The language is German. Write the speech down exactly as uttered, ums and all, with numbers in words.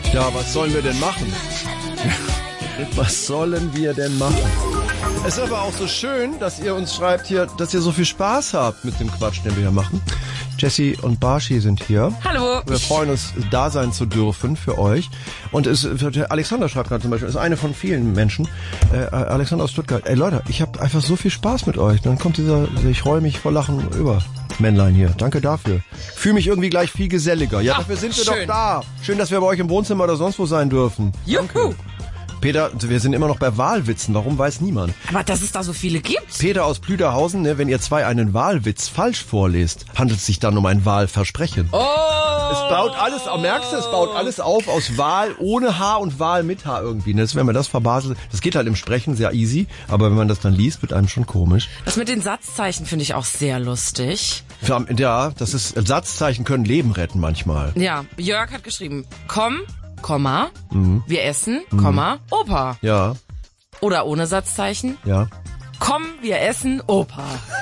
Ja, was sollen wir denn machen? Was sollen wir denn machen? Es ist aber auch so schön, dass ihr uns schreibt hier, dass ihr so viel Spaß habt mit dem Quatsch, den wir hier machen. Jessie und Barshi sind hier. Hallo. Wir freuen uns, da sein zu dürfen für euch. Und es, Alexander schreibt gerade zum Beispiel, ist eine von vielen Menschen, äh, Alexander aus Stuttgart. Ey Leute, ich habe einfach so viel Spaß mit euch. Dann kommt dieser, ich roll mich vor Lachen über. Männlein hier. Danke dafür. Fühle mich irgendwie gleich viel geselliger. Ja, Ach, dafür sind wir schön. doch da. Schön, dass wir bei euch im Wohnzimmer oder sonst wo sein dürfen. Juhu. Danke. Peter, wir sind immer noch bei Wahlwitzen. Warum weiß niemand? Aber dass es da so viele gibt? Peter aus Plüderhausen, ne, wenn ihr zwei einen Wahlwitz falsch vorlest, handelt es sich dann um ein Wahlversprechen. Oh! Es baut alles, merkst du, es baut alles auf aus Wahl ohne H und Wahl mit H irgendwie. Ne? Wenn man das verbaselt, das geht halt im Sprechen sehr easy, aber wenn man das dann liest, wird einem schon komisch. Das mit den Satzzeichen finde ich auch sehr lustig. Ja, das ist, Satzzeichen können Leben retten manchmal. Ja, Jörg hat geschrieben, komm, Komma, mhm. wir essen, mhm. Komma, Opa. Ja. Oder ohne Satzzeichen, ja. komm, wir essen, Opa.